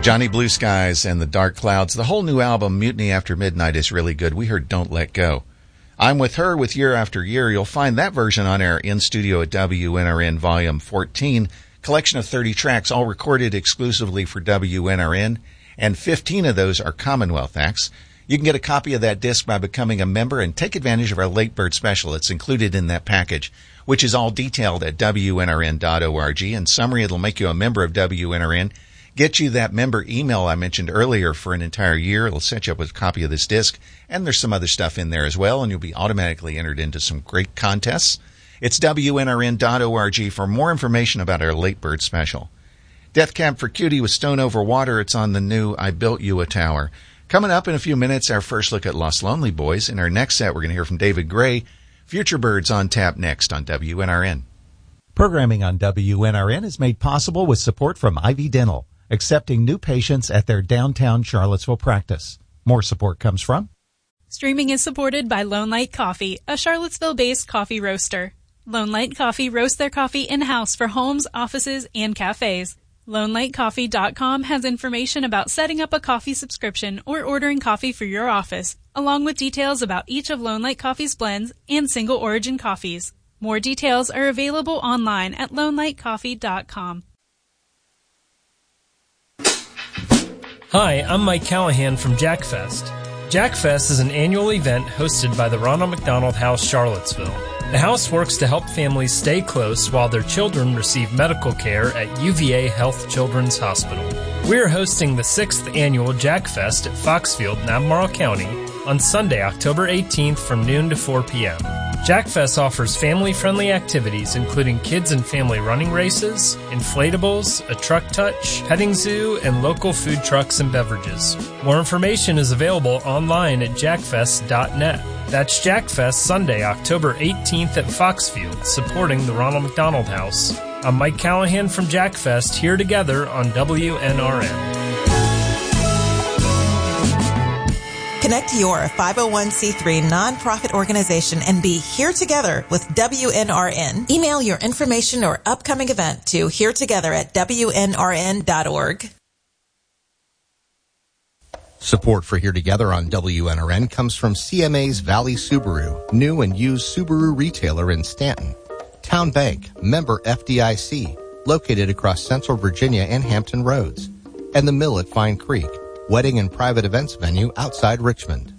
Johnny Blue Skies and the Dark Clouds. The whole new album, Mutiny After Midnight, is really good. We heard Don't Let Go. I'm With Her with Year After Year. You'll find that version on our in-studio at WNRN Volume 14. Collection of 30 tracks, all recorded exclusively for WNRN, and 15 of those are Commonwealth acts. You can get a copy of that disc by becoming a member and take advantage of our Late Bird Special. It's included in that package, which is all detailed at WNRN.org. In summary, it'll make you a member of WNRN. Get you that member email I mentioned earlier for an entire year. It'll set you up with a copy of this disc, and there's some other stuff in there as well, and you'll be automatically entered into some great contests. It's WNRN.org for more information about our Late Bird Special. Death Cab for Cutie with Stone Over Water. It's on the new I Built You a Tower. Coming up in a few minutes, our first look at Lost Lonely Boys. In our next set, we're going to hear from David Gray. Future Birds on tap next on WNRN. Programming on WNRN is made possible with support from Ivy Dental, accepting new patients at their downtown Charlottesville practice. More support comes from... Streaming is supported by Lone Light Coffee, a Charlottesville-based coffee roaster. Lone Light Coffee roasts their coffee in-house for homes, offices, and cafes. LoneLightCoffee.com has information about setting up a coffee subscription or ordering coffee for your office, along with details about each of Lone Light Coffee's blends and single origin coffees. More details are available online at LoneLightCoffee.com. Hi, I'm Mike Callahan from JackFest. JackFest is an annual event hosted by the Ronald McDonald House, Charlottesville. The house works to help families stay close while their children receive medical care at UVA Health Children's Hospital. We are hosting the 6th annual JackFest at Foxfield in Albemarle County on Sunday, October 18th from noon to 4 p.m. JackFest offers family-friendly activities including kids and family running races, inflatables, a truck touch, petting zoo, and local food trucks and beverages. More information is available online at jackfest.net. That's JackFest Sunday, October 18th at Foxfield, supporting the Ronald McDonald House. I'm Mike Callahan from JackFest, here together on WNRN. Connect your 501c3 nonprofit organization and be here together with WNRN. Email your information or upcoming event to heretogether@WNRN.org. Support for Here Together on WNRN comes from CMA's Valley Subaru, new and used Subaru retailer in Stanton. Town Bank, member FDIC, located across Central Virginia and Hampton Roads. And the Mill at Fine Creek, wedding and private events venue outside Richmond.